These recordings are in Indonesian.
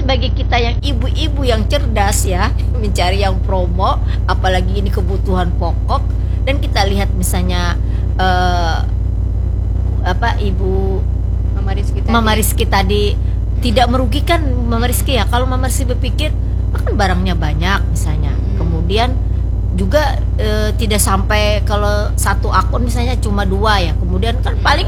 bagi kita yang ibu-ibu yang cerdas ya, mencari yang promo, apalagi ini kebutuhan pokok, dan kita lihat misalnya Ibu Mama Rizky tadi tidak merugikan Mama Rizky ya. Kalau Mama Rizky berpikir kan barangnya banyak misalnya, kemudian juga tidak sampai kalau satu akun misalnya cuma 2 ya, kemudian kan paling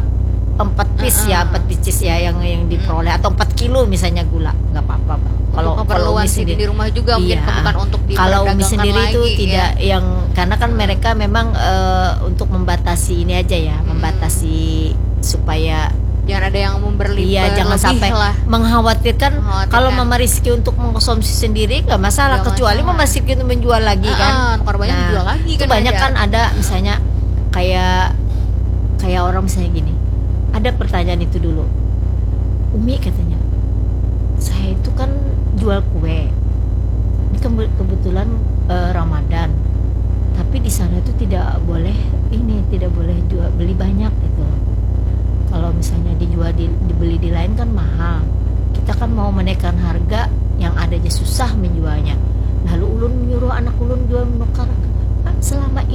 4 piece ya, 4 pieces ya yang diperoleh, atau 4 kilo misalnya gula, nggak apa-apa kalau keperluan sendiri di rumah juga mungkin, bukan untuk kalau Umi sendiri lagi, itu tidak yang, karena kan mereka memang untuk membatasi ini aja ya, membatasi supaya jangan ada yang jangan sampai mengkhawatirkan. Kalau Mama Rizky untuk mengkonsumsi sendiri nggak masalah, kecuali Mama Rizky untuk menjual lagi kan. Dijual lagi itu kan banyak kan ada misalnya kayak orang misalnya gini, ada pertanyaan itu dulu, Umi katanya, saya itu kan jual kue, ini kan kebetulan Ramadan, tapi di sana itu tidak boleh jual beli banyak gitu. Kalau misalnya dibeli di lain kan mahal, kita kan mau menaikkan harga, yang ada aja susah menjualnya. Lalu ulun menyuruh anak ulun jual menukar. Selama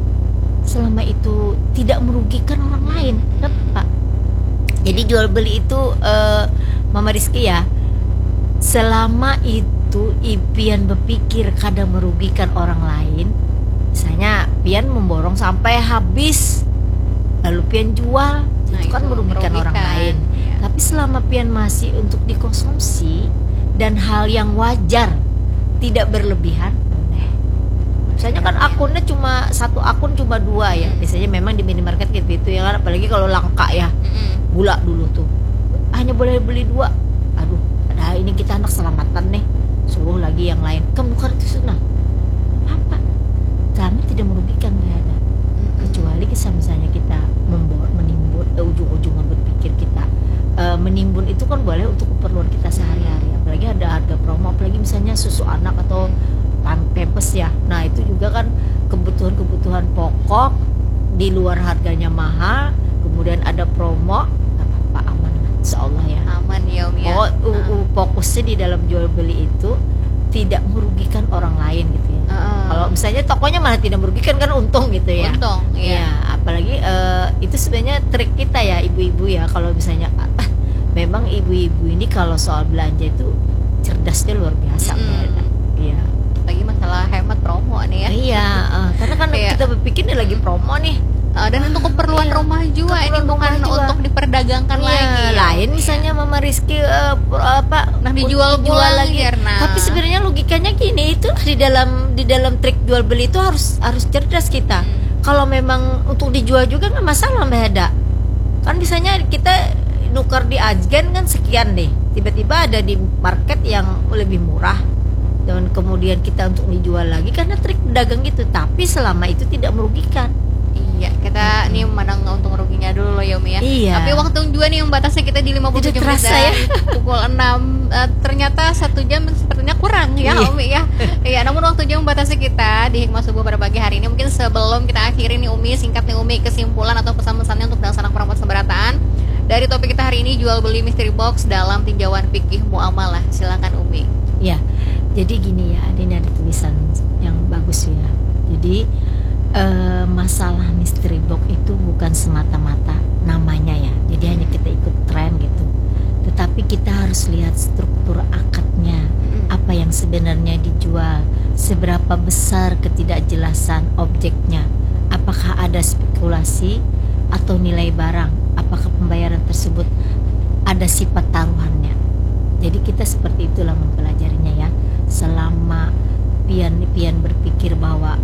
itu tidak merugikan orang lain, Pak. Jadi jual beli itu Mama Rizky ya, selama itu Pian berpikir kadang merugikan orang lain, misalnya Pian memborong sampai habis lalu Pian jual, itu kan merugikan orang lain. Tapi selama Pian masih untuk dikonsumsi dan hal yang wajar, tidak berlebihan, boleh. Misalnya kan akunnya cuma 1 akun cuma 2 ya, biasanya memang di minimarket kayak gitu ya kan, apalagi kalau langka ya, gula dulu tuh hanya boleh beli 2. Aduh, padahal ini kita anak selamatan nih, suruh lagi yang lain, kamu kan itu sunnah apa, kami tidak merugikan, nggak ada. Kecuali misalnya kita menimbun, ujung-ujungan berpikir kita menimbun itu kan boleh untuk keperluan kita sehari-hari, apalagi ada harga promo, apalagi misalnya susu anak atau pampers ya. Nah itu juga kan kebutuhan pokok di luar harganya mahal, kemudian ada promo, apa aman lah, insyaallah ya. Aman ya Umi ya. Fokusnya di dalam jual beli itu tidak merugikan orang lain gitu ya. Kalau misalnya tokonya malah tidak merugikan kan, untung gitu ya. Untung, iya. Ya, apalagi itu sebenarnya trik kita ya ibu-ibu ya. Kalau misalnya memang ibu-ibu ini kalau soal belanja itu cerdasnya luar biasa. Iya. Lagi masalah hemat promo nih ya. Iya, karena kan kita berpikir ini lagi promo nih. Dan untuk keperluan rumah juga, ini bukan untuk diperdagangkan lagi. Lain misalnya Mama Rizky dijual lagi. Tapi sebenarnya logikanya gini, itu di dalam trik jual beli itu harus cerdas kita. Kalau memang untuk dijual juga nggak masalah, Mbak Heda. Kan misalnya kita nukar di agen kan sekian deh, tiba-tiba ada di market yang lebih murah, dan kemudian kita untuk dijual lagi karena trik pedagang gitu. Tapi selama itu tidak merugikan. Iya, kita nih memandang untung ruginya dulu ya Umi ya. Iya. Tapi waktu juga nih yang batasnya kita di 57 menit ya. Pukul 6 ternyata 1 jam sepertinya kurang ya Umi ya. Iya, namun waktu jam batasnya kita di Hikmah Subuh pada pagi hari ini. Mungkin sebelum kita akhiri nih Umi, singkat nih Umi kesimpulan atau pesan-pesannya untuk sanak perempuan seberataan dari topik kita hari ini, jual beli mystery box dalam tinjauan fikih muamalah. Silakan Umi. Ya, jadi gini ya, ini ada tulisan yang bagus ya. Jadi masalah mystery box itu bukan semata-mata namanya ya, jadi hanya kita ikut tren gitu, tetapi kita harus lihat struktur akadnya, apa yang sebenarnya dijual, seberapa besar ketidakjelasan objeknya, apakah ada spekulasi atau nilai barang, apakah pembayaran tersebut ada sifat taruhannya. Jadi kita seperti itulah mempelajarinya ya. Selama pian berpikir bahwa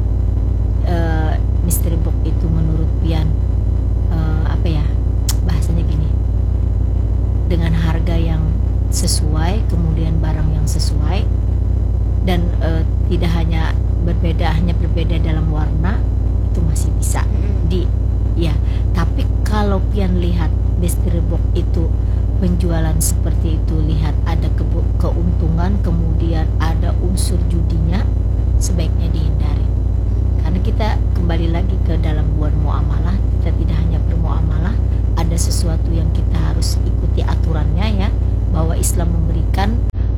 mystery box itu menurut pian bahasanya gini, dengan harga yang sesuai, kemudian barang yang sesuai, dan tidak hanya berbeda dalam warna, itu masih bisa tapi kalau pian lihat mystery box itu penjualan seperti itu, lihat ada keuntungan, kemudian ada unsur judinya, sebaiknya dihindari. Karena kita kembali lagi ke dalam buat muamalah, kita tidak hanya bermuamalah, ada sesuatu yang kita harus ikuti aturannya ya, bahwa Islam memberikan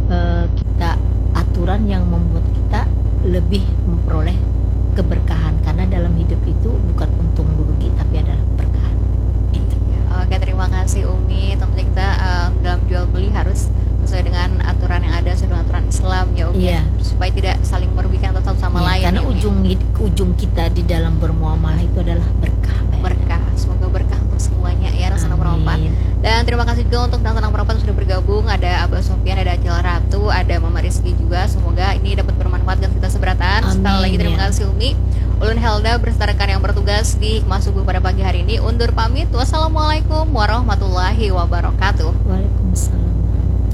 lebih memperoleh keberkahan, karena dalam hidup itu bukan untung rugi tapi adalah berkahan. Itu. Oke, terima kasih Umi. Tentunya kita dalam jual beli harus sesuai dengan aturan yang ada, sesuai dengan aturan Islam ya Umi, Iya. supaya tidak saling merugikan atau satu sama Iya, lain. karena ya, Umi. ujung kita di dalam bermuamalah itu adalah berkah. Berkah, semoga berkah untuk semuanya ya, dan senang bermanfaat. Amin. Dan terima kasih juga untuk teman-teman perempuan yang sudah bergabung. Ada Abah Sofian, ada Acil Ratu, ada Mama Rizky juga. Semoga ini dapat bermanfaat dan kita seberatan. Amin, Sekali lagi terima ya. kasih Umi. Ulun Helda beserta rekan yang bertugas di Hikmah Subuh pada pagi hari ini undur pamit. Wassalamualaikum warahmatullahi wabarakatuh. Waalaikumsalam.